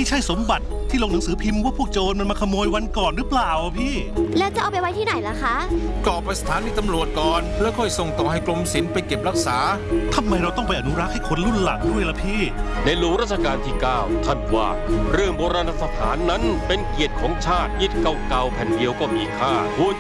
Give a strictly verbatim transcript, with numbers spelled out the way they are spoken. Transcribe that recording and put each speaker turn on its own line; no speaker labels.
นี่ใช่สมบัติที่ลงหนังสือพิมพ์ว่าพวกโจรมันมาขโมยวันก่อนหรือเปล่าพี่
แล้วจะเอาไปไว้ที่ไหนล่ะคะ
ก็เอาไปสถานีตำรวจก่อนแล้วค่อยส่งต่อให้กรมศิลป์ไปเก็บรักษา
ทำไมเราต้องไปอนุรักษ์ให้คนรุ่นหลังด้วยล่ะพี่
ในหลวงรัชกาลที่เก้าท่านว่าเรื่องโบราณสถานนั้นเป็นเกียรติของชาติอิฐเก่าๆแผ่นเดียวก็มีค่าควร